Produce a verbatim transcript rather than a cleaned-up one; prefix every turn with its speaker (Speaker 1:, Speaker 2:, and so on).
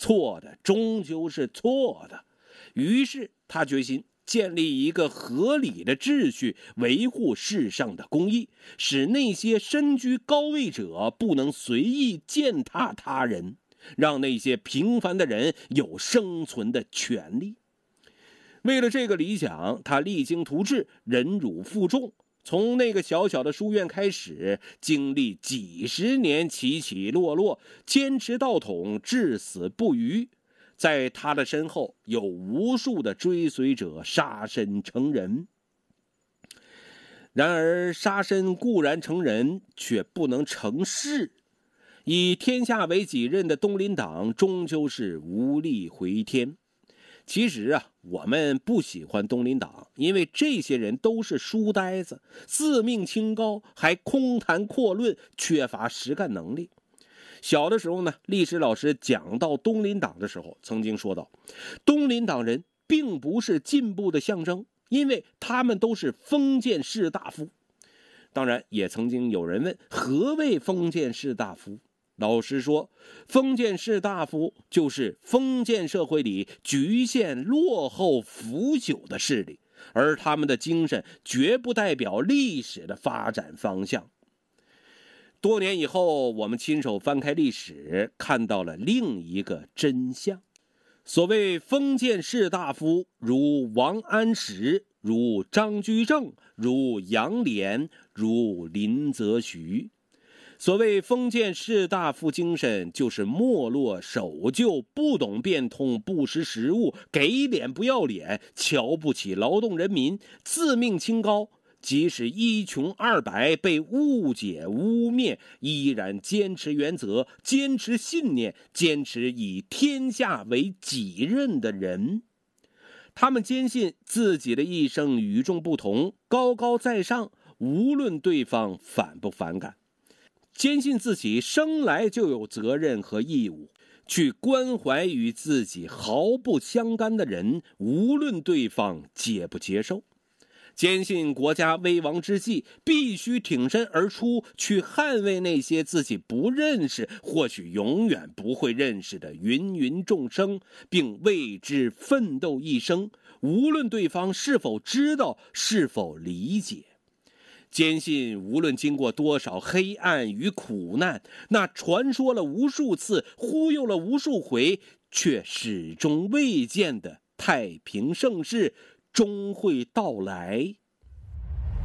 Speaker 1: 错的终究是错的。于是他决心建立一个合理的秩序，维护世上的公义，使那些身居高位者不能随意践踏他人，让那些平凡的人有生存的权利。为了这个理想，他励精图治，忍辱负重，从那个小小的书院开始，经历几十年起起落落，坚持道统，至死不渝。在他的身后有无数的追随者杀身成仁。然而杀身固然成仁，却不能成事。以天下为己任的东林党终究是无力回天。其实啊，我们不喜欢东林党，因为这些人都是书呆子，自命清高，还空谈阔论，缺乏实干能力。小的时候呢，历史老师讲到东林党的时候，曾经说到，东林党人并不是进步的象征，因为他们都是封建士大夫。当然，也曾经有人问，何谓封建士大夫？老实说，封建士大夫就是封建社会里局限、落后、腐朽的势力，而他们的精神绝不代表历史的发展方向。多年以后，我们亲手翻开历史，看到了另一个真相。所谓封建士大夫，如王安石，如张居正，如杨涟，如林则徐。所谓封建士大夫精神，就是没落守旧，不懂变通，不识时务，给脸不要脸，瞧不起劳动人民，自命清高，即使一穷二白，被误解污蔑，依然坚持原则，坚持信念，坚持以天下为己任的人。他们坚信自己的一生与众不同，高高在上，无论对方反不反感，坚信自己生来就有责任和义务，去关怀与自己毫不相干的人，无论对方接不接受。坚信国家危亡之际，必须挺身而出，去捍卫那些自己不认识，或许永远不会认识的芸芸众生，并为之奋斗一生，无论对方是否知道，是否理解。坚信无论经过多少黑暗与苦难，那传说了无数次，忽悠了无数回，却始终未见的太平盛世终会到来。